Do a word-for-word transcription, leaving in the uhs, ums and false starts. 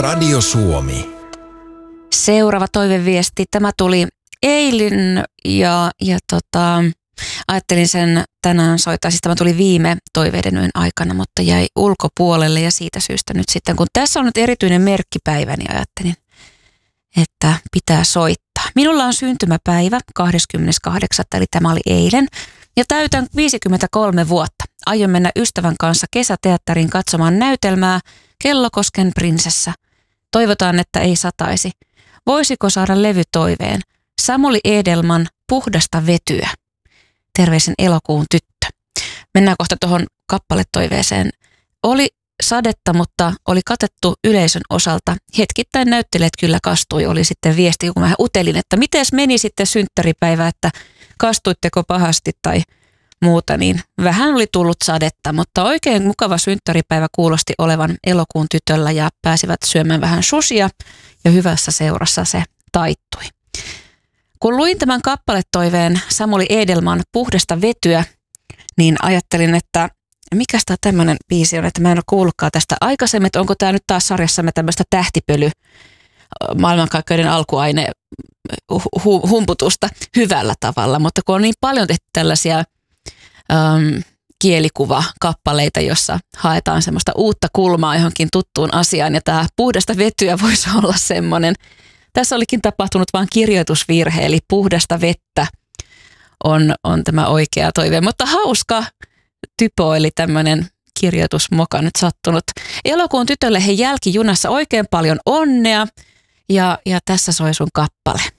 Radio Suomi. Seuraava toiveviesti. Tämä tuli eilen ja, ja tota, ajattelin sen tänään soittaa. Siis tämä tuli viime toiveiden yön aikana, mutta jäi ulkopuolelle ja siitä syystä nyt sitten, kun tässä on nyt erityinen merkkipäivä, niin ajattelin, että pitää soittaa. Minulla on syntymäpäivä kahdeskymmeneskahdeksas eli tämä oli eilen ja täytän viisikymmentäkolme vuotta. Aion mennä ystävän kanssa kesäteatteriin katsomaan näytelmää Kellokosken prinsessa. Toivotaan, että ei sataisi. Voisiko saada levytoiveen? Samuli Edelman Puhdasta vetyä. Terveisin elokuun tyttö. Mennään kohta tuohon kappaletoiveeseen. Oli sadetta, mutta oli katettu yleisön osalta. Hetkittäin näyttelijät kyllä kastui, oli sitten viesti, kun mä utelin, että mites meni sitten synttäripäivä, että kastuitteko pahasti tai muuta, niin vähän oli tullut sadetta, mutta oikein mukava synttäripäivä kuulosti olevan elokuun tytöllä ja pääsivät syömään vähän susia ja hyvässä seurassa se taittui. Kun luin tämän kappaletoiveen Samuli Edelman Puhdasta vetyä, niin ajattelin, että mikäs tämä tämmöinen biisi on, että mä en ole kuullutkaan tästä aikaisemmin, että onko tämä nyt taas sarjassamme tämmöistä tähtipöly maailmankaikkeuden alkuaine hu- humputusta hyvällä tavalla, mutta kun on niin paljon tehty tällaisia äm, kielikuvakappaleita, jossa haetaan semmoista uutta kulmaa johonkin tuttuun asiaan ja tämä Puhdasta vetyä voisi olla semmoinen. Tässä olikin tapahtunut vain kirjoitusvirhe, eli Puhdasta vettä on, on tämä oikea toive, mutta hauska typo, eli tämmöinen kirjoitusmoka nyt sattunut. Elokuun tytölle he jälkijunassa oikein paljon onnea ja, ja tässä soi sun kappale.